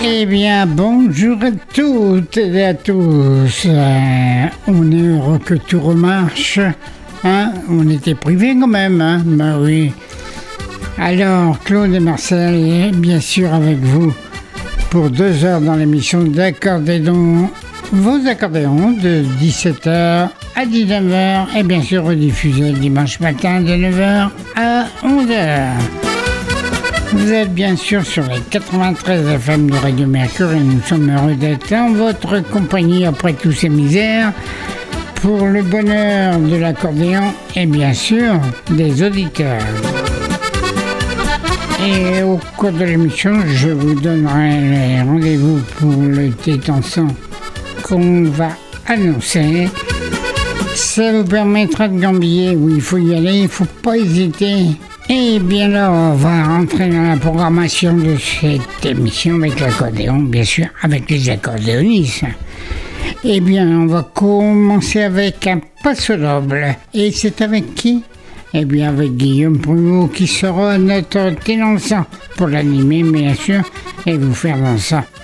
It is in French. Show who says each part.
Speaker 1: Eh bien, bonjour à toutes et à tous. On est heureux que tout remarche. Hein? On était privés quand même, hein? Ben oui. Alors, Claude et Marcel, bien sûr avec vous, pour 2 heures dans l'émission d'Accordéon, vos accordéons de 17h à 19h et bien sûr rediffusé dimanche matin de 9h à 11h. Vous êtes bien sûr sur les 93 FM de Radio Mercure et nous sommes heureux d'être en votre compagnie après tous ces misères pour le bonheur de l'accordéon et bien sûr des auditeurs. Et au cours de l'émission, je vous donnerai les rendez-vous pour le thé dansant qu'on va annoncer. Ça vous permettra de gambiller où il faut y aller, il ne faut pas hésiter. Et bien là, on va rentrer dans la programmation de cette émission avec l'accordéon, bien sûr, avec les accordéonistes. Eh bien, on va commencer avec un passo doble. Et c'est avec qui ? Eh bien, avec Guillaume Prumeau qui sera notre thé dansant pour l'animer, bien sûr, et vous faire danser.